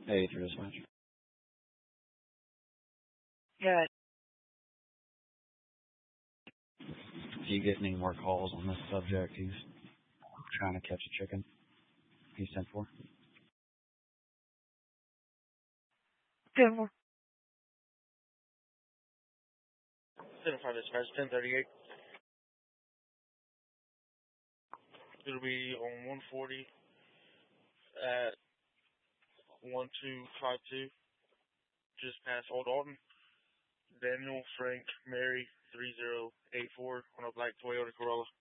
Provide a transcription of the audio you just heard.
Hey, through this much. Good. If you get any more calls on this subject, he's trying to catch a chicken. He sent for. 10-4. 5 dispatch, 1038. It'll be on 140 at 1252, just past Old Alton. Daniel, Frank, Mary, 3084 on a black Toyota Corolla.